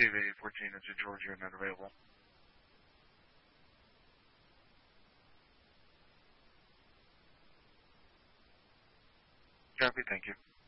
Steve 814 into Georgia, not available. Copy, thank you.